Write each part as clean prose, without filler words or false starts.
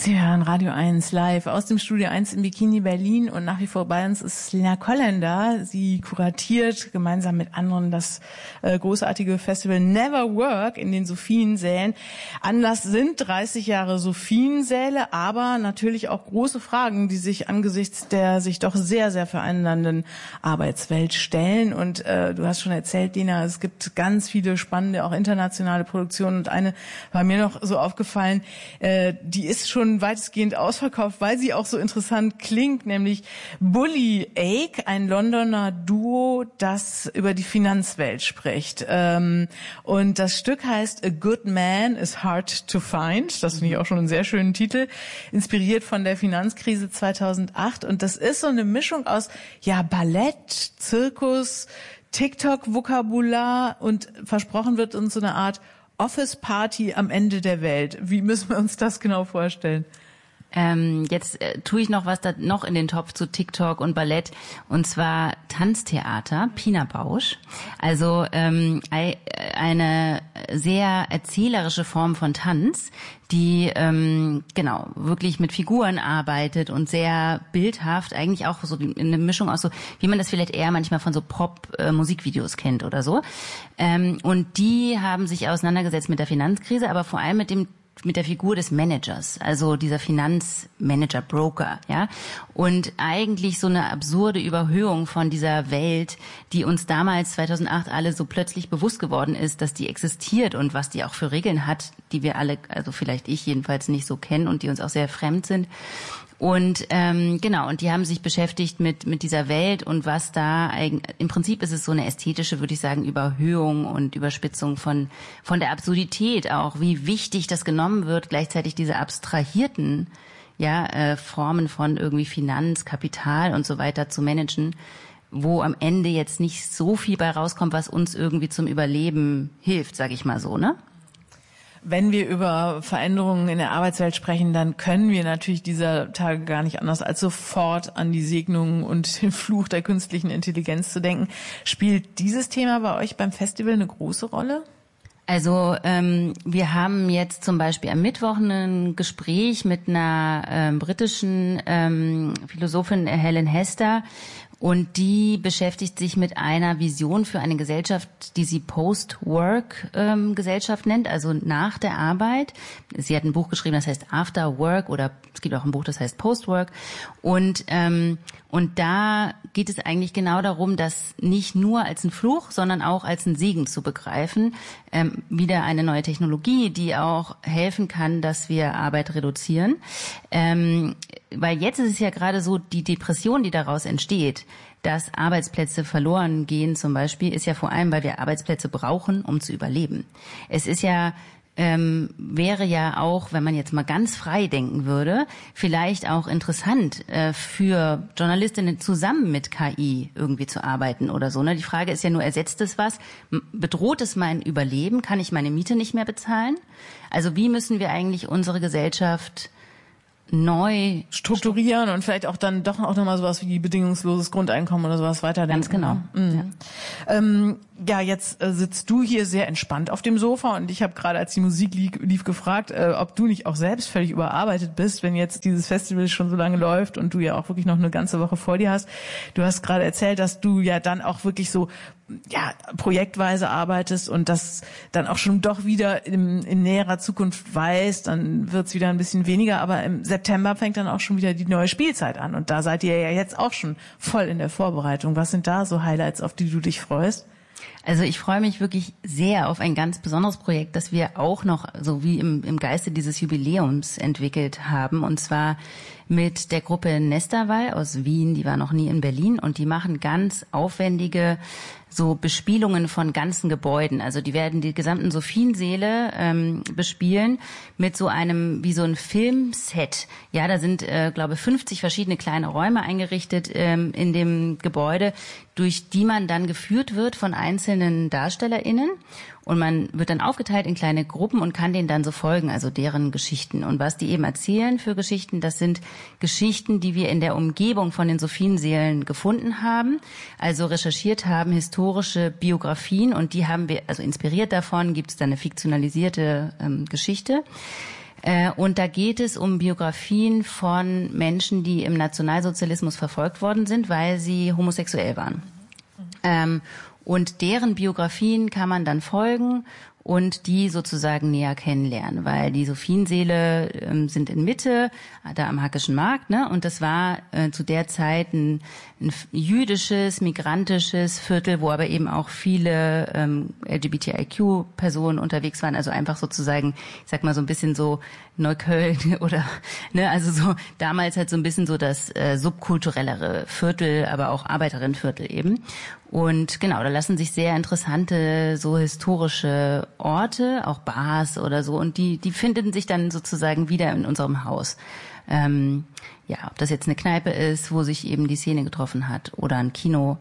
Sie hören Radio 1 live aus dem Studio 1 im Bikini Berlin und nach wie vor bei uns ist Lena Kollender. Sie kuratiert gemeinsam mit anderen das großartige Festival Never Work in den Sophiensälen. Anlass sind 30 Jahre Sophiensäle, aber natürlich auch große Fragen, die sich angesichts der sich doch sehr, sehr verändernden Arbeitswelt stellen. Und du hast schon erzählt, Lena, es gibt ganz viele spannende, auch internationale Produktionen. Und eine war mir noch so aufgefallen, die ist schon weitestgehend ausverkauft, weil sie auch so interessant klingt, nämlich Bully Ake, ein Londoner Duo, das über die Finanzwelt spricht. Und das Stück heißt A Good Man is Hard to Find. Das finde ich auch schon einen sehr schönen Titel, inspiriert von der Finanzkrise 2008. Und das ist so eine Mischung aus Ballett, Zirkus, TikTok-Vokabular und versprochen wird uns so eine Art Office-Party am Ende der Welt. Wie müssen wir uns das genau vorstellen? Jetzt tue ich noch was da noch in den Topf zu TikTok und Ballett, und zwar Tanztheater, Pina Bausch. Also eine sehr erzählerische Form von Tanz, die wirklich mit Figuren arbeitet und sehr bildhaft, eigentlich auch so eine Mischung aus so, wie man das vielleicht eher manchmal von so Pop-Musikvideos kennt oder so. Und die haben sich auseinandergesetzt mit der Finanzkrise, aber vor allem mit der Figur des Managers, also dieser Finanzmanager, Broker, ja. Und eigentlich so eine absurde Überhöhung von dieser Welt, die uns damals 2008 alle so plötzlich bewusst geworden ist, dass die existiert und was die auch für Regeln hat, die wir alle, also vielleicht ich jedenfalls nicht so kennen und die uns auch sehr fremd sind. Und und die haben sich beschäftigt mit dieser Welt und was da im Prinzip ist es so eine ästhetische, würde ich sagen, Überhöhung und Überspitzung von der Absurdität auch, wie wichtig das genommen wird, gleichzeitig diese abstrahierten Formen von irgendwie Finanz, Kapital und so weiter zu managen, wo am Ende jetzt nicht so viel bei rauskommt, was uns irgendwie zum Überleben hilft, sag ich mal so, ne? Wenn wir über Veränderungen in der Arbeitswelt sprechen, dann können wir natürlich dieser Tage gar nicht anders, als sofort an die Segnungen und den Fluch der künstlichen Intelligenz zu denken. Spielt dieses Thema bei euch beim Festival eine große Rolle? Also wir haben jetzt zum Beispiel am Mittwoch ein Gespräch mit einer britischen Philosophin, Helen Hester, und die beschäftigt sich mit einer Vision für eine Gesellschaft, die sie Post-Work-Gesellschaft nennt, also nach der Arbeit. Sie hat ein Buch geschrieben, das heißt After Work, oder es gibt auch ein Buch, das heißt Post-Work. Und da geht es eigentlich genau darum, das nicht nur als ein Fluch, sondern auch als ein Segen zu begreifen. Wieder eine neue Technologie, die auch helfen kann, dass wir Arbeit reduzieren. Weil jetzt ist es ja gerade so, die Depression, die daraus entsteht, dass Arbeitsplätze verloren gehen zum Beispiel, ist ja vor allem, weil wir Arbeitsplätze brauchen, um zu überleben. Es ist ja wäre ja auch, wenn man jetzt mal ganz frei denken würde, vielleicht auch interessant für Journalistinnen zusammen mit KI irgendwie zu arbeiten oder so. Ne? Die Frage ist ja nur, ersetzt es was? Bedroht es mein Überleben? Kann ich meine Miete nicht mehr bezahlen? Also wie müssen wir eigentlich unsere Gesellschaft neu strukturieren und vielleicht auch dann doch auch nochmal sowas wie bedingungsloses Grundeinkommen oder sowas weiterdenken? Ganz genau. Mhm. Jetzt sitzt du hier sehr entspannt auf dem Sofa und ich habe gerade, als die Musik lief, gefragt, ob du nicht auch selbst völlig überarbeitet bist, wenn jetzt dieses Festival schon so lange läuft und du ja auch wirklich noch eine ganze Woche vor dir hast. Du hast gerade erzählt, dass du ja dann auch wirklich so projektweise arbeitest und das dann auch schon doch wieder in näherer Zukunft weißt, dann wird's wieder ein bisschen weniger, aber im September fängt dann auch schon wieder die neue Spielzeit an und da seid ihr ja jetzt auch schon voll in der Vorbereitung. Was sind da so Highlights, auf die du dich freust? Also ich freue mich wirklich sehr auf ein ganz besonderes Projekt, das wir auch noch so wie im Geiste dieses Jubiläums entwickelt haben, und zwar mit der Gruppe Nesterwall aus Wien, die war noch nie in Berlin, und die machen ganz aufwendige so Bespielungen von ganzen Gebäuden. Also die werden die gesamten Sophiensäle bespielen mit so einem, wie so ein Filmset. Ja, da sind, glaube ich, 50 verschiedene kleine Räume eingerichtet in dem Gebäude, durch die man dann geführt wird von einzelnen DarstellerInnen. Und man wird dann aufgeteilt in kleine Gruppen und kann denen dann so folgen, also deren Geschichten. Und was die eben erzählen für Geschichten, das sind Geschichten, die wir in der Umgebung von den Sophiensälen gefunden haben, also recherchiert haben, historische Biografien, und die haben wir, also inspiriert davon, gibt es dann eine fiktionalisierte Geschichte. Und da geht es um Biografien von Menschen, die im Nationalsozialismus verfolgt worden sind, weil sie homosexuell waren. Und deren Biografien kann man dann folgen und die sozusagen näher kennenlernen, weil die Sophienseele sind in Mitte, da am Hackischen Markt, ne? Und das war zu der Zeit ein jüdisches, migrantisches Viertel, wo aber eben auch viele LGBTIQ-Personen unterwegs waren, also einfach sozusagen, ich sag mal so ein bisschen so Neukölln oder, ne, also so damals halt so ein bisschen so das subkulturellere Viertel, aber auch Arbeiterinnenviertel eben. Und genau, da lassen sich sehr interessante so historische Orte, auch Bars oder so, und die finden sich dann sozusagen wieder in unserem Haus. Ja, ob das jetzt eine Kneipe ist, wo sich eben die Szene getroffen hat, oder ein Kino.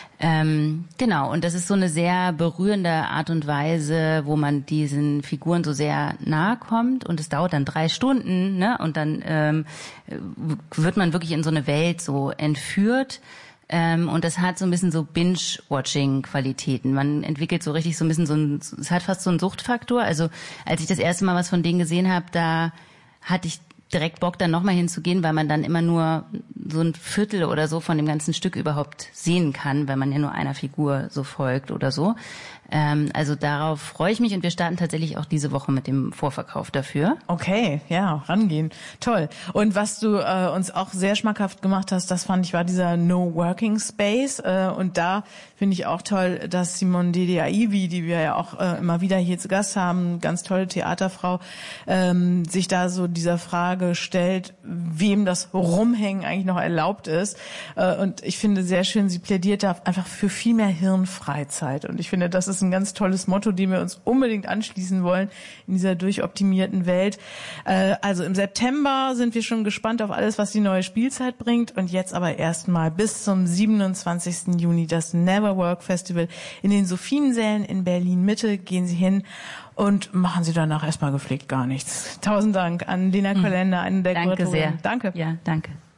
Genau, und das ist so eine sehr berührende Art und Weise, wo man diesen Figuren so sehr nahe kommt, und es dauert dann 3 Stunden, ne? Und dann wird man wirklich in so eine Welt so entführt. Und das hat so ein bisschen so Binge-Watching-Qualitäten. Man entwickelt so richtig so ein bisschen es hat fast so einen Suchtfaktor. Also als ich das erste Mal was von denen gesehen habe, da hatte ich direkt Bock, dann nochmal hinzugehen, weil man dann immer nur so ein Viertel oder so von dem ganzen Stück überhaupt sehen kann, weil man ja nur einer Figur so folgt oder so. Also darauf freue ich mich, und wir starten tatsächlich auch diese Woche mit dem Vorverkauf dafür. Okay, ja, rangehen. Toll. Und was du uns auch sehr schmackhaft gemacht hast, das fand ich, war dieser No Working Space. Und da finde ich auch toll, dass Simone Dediaivi, die wir ja auch immer wieder hier zu Gast haben, ganz tolle Theaterfrau, sich da so dieser Frage stellt, wem das Rumhängen eigentlich noch erlaubt ist. Und ich finde sehr schön, sie plädiert da einfach für viel mehr Hirnfreizeit. Und ich finde, das ist ein ganz tolles Motto, dem wir uns unbedingt anschließen wollen in dieser durchoptimierten Welt. Also im September sind wir schon gespannt auf alles, was die neue Spielzeit bringt. Und jetzt aber erstmal bis zum 27. Juni das Never Work Festival in den Sophiensälen in Berlin-Mitte. Gehen Sie hin und machen Sie danach erstmal gepflegt gar nichts. 1000 Dank an Lena Kollender, eine der Danke Kuratorinnen. sehr. Danke. Ja, danke.